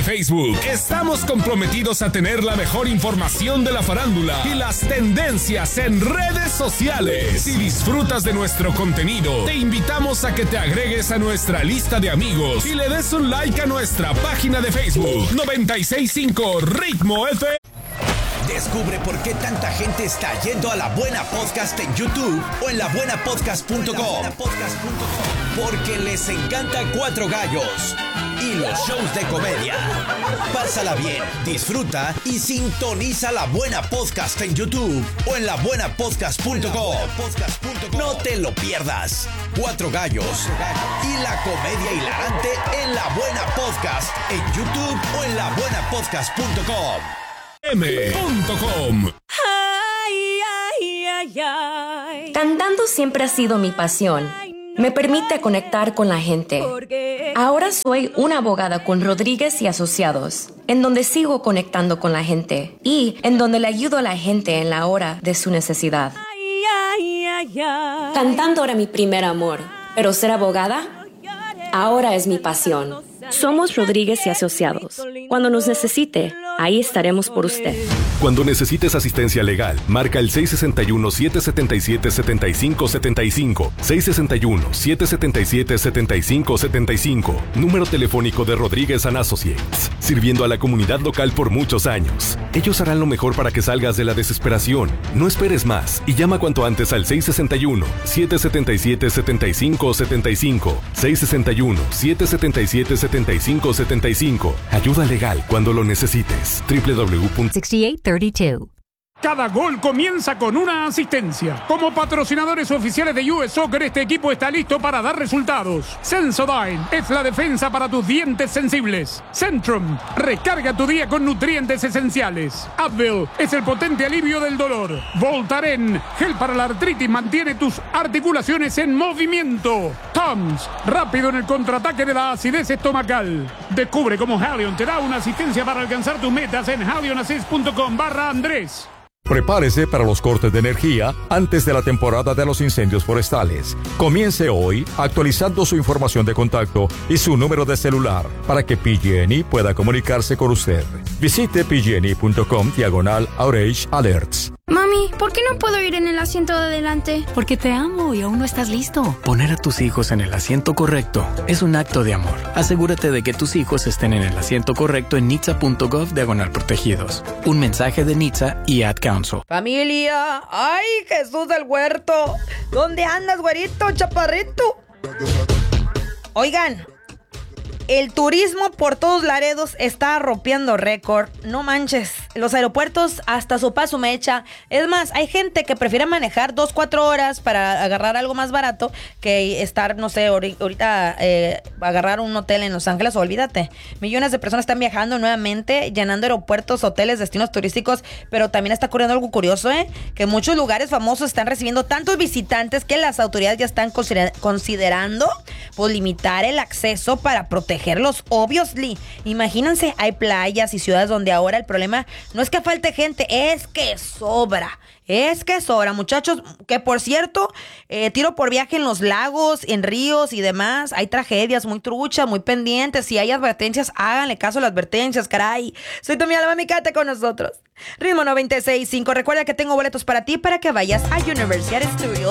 de Facebook. Estamos comprometidos a tener la mejor información de la farándula y las tendencias en redes sociales. Si disfrutas de nuestro contenido, te invitamos a que te agregues a nuestra lista de amigos y le des un like a nuestra página de Facebook 965 Ritmo FM. Descubre por qué tanta gente está yendo a La Buena Podcast en YouTube o en labuenapodcast.com. Porque les encanta Cuatro Gallos y los shows de comedia. Pásala bien, disfruta y sintoniza La Buena Podcast en YouTube o en labuenapodcast.com. No te lo pierdas. Cuatro Gallos y la comedia hilarante en La Buena Podcast en YouTube o en labuenapodcast.com. M.com. Cantando siempre ha sido mi pasión. Me permite conectar con la gente. Ahora soy una abogada con Rodríguez y Asociados, en donde sigo conectando con la gente y en donde le ayudo a la gente en la hora de su necesidad. Cantando era mi primer amor, pero ser abogada ahora es mi pasión. Somos Rodríguez y Asociados. Cuando nos necesite, ahí estaremos por usted. Cuando necesites asistencia legal, marca el 661-777-7575. 661-777-7575. Número telefónico de Rodríguez and Associates. Sirviendo a la comunidad local por muchos años. Ellos harán lo mejor para que salgas de la desesperación. No esperes más y llama cuanto antes al 661-777-7575. 661-777-7575. Ayuda legal cuando lo necesites. www.6832. Cada gol comienza con una asistencia. Como patrocinadores oficiales de US Soccer, este equipo está listo para dar resultados. Sensodyne es la defensa para tus dientes sensibles. Centrum, recarga tu día con nutrientes esenciales. Advil es el potente alivio del dolor. Voltaren, gel para la artritis, mantiene tus articulaciones en movimiento. Tums, rápido en el contraataque de la acidez estomacal. Descubre cómo Halion te da una asistencia para alcanzar tus metas en halionassist.com/Andrés. Prepárese para los cortes de energía antes de la temporada de los incendios forestales. Comience hoy actualizando su información de contacto y su número de celular para que PG&E pueda comunicarse con usted. Visite pgne.com/outage alerts. Mami, ¿por qué no puedo ir en el asiento de adelante? Porque te amo y aún no estás listo. Poner a tus hijos en el asiento correcto es un acto de amor. Asegúrate de que tus hijos estén en el asiento correcto en nitsa.gov/protegidos. Un mensaje de NHTSA y Ad Council. Familia, ¡ay, Jesús del Huerto! ¿Dónde andas, güerito, chaparrito? Oigan, el turismo por todos Laredos está rompiendo récord. No manches, los aeropuertos hasta su paso mecha. Es más, hay gente que prefiere manejar 2-4 horas para agarrar algo más barato que estar, no sé, ahorita agarrar un hotel en Los Ángeles. Olvídate, millones de personas están viajando nuevamente, llenando aeropuertos, hoteles, destinos turísticos. Pero también está ocurriendo algo curioso, que muchos lugares famosos están recibiendo tantos visitantes que las autoridades ya están considerando pues limitar el acceso para protegerlos, obviously. Imagínense, hay playas y ciudades donde ahora el problema no es que falte gente, es que sobra. Es que sobra, muchachos, que por cierto, tiro por viaje en los lagos, en ríos y demás. Hay tragedias muy truchas, muy pendientes. Si hay advertencias, háganle caso a las advertencias, caray. Soy tu amiga, mami, quédate con nosotros. Ritmo 96.5. Recuerda que tengo boletos para ti para que vayas a Universal Studios